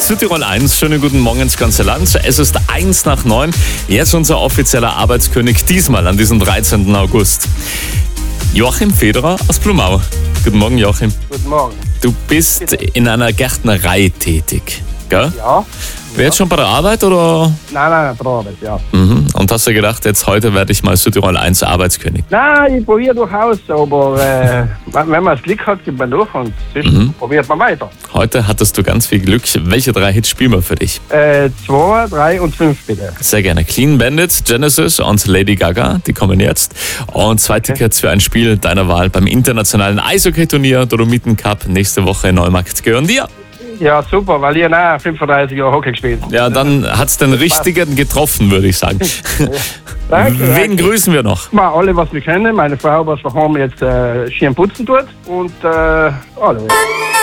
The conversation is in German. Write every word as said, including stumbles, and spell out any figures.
Südtirol eins, schönen guten Morgen ins ganze Land. Es ist eins nach neun. Jetzt unser offizieller Arbeitskönig, diesmal an diesem dreizehnten August. Joachim Federer aus Blumau. Guten Morgen, Joachim. Guten Morgen. Du bist in einer Gärtnerei tätig, gell? Ja. Wer jetzt schon bei der Arbeit oder? Nein, nein, bei der Arbeit, ja. Mhm. Und hast du gedacht, jetzt heute werde ich mal Südtirol eins Arbeitskönig? Nein, ich probiere durchaus, aber äh, wenn wenn man das Glück hat, geht man durch und sonst Mhm. probiert man weiter. Heute hattest du ganz viel Glück. Welche drei Hits spielen wir für dich? Äh, zwei, drei und fünf bitte. Sehr gerne. Clean Bandit, Genesis und Lady Gaga, die kommen jetzt. Und zwei Tickets für ein Spiel deiner Wahl beim internationalen Eishockey-Turnier Dolomiten Cup nächste Woche in Neumarkt gehören dir. Ja, super, weil ich auch fünfunddreißig Jahre Hockey gespielt. Ja, dann hat's den richtigen getroffen, würde ich sagen. Danke, Wen danke. grüßen wir noch? Mal alle, was wir kennen. Meine Frau, was daheim jetzt äh, schön putzen tut. Und äh, alle.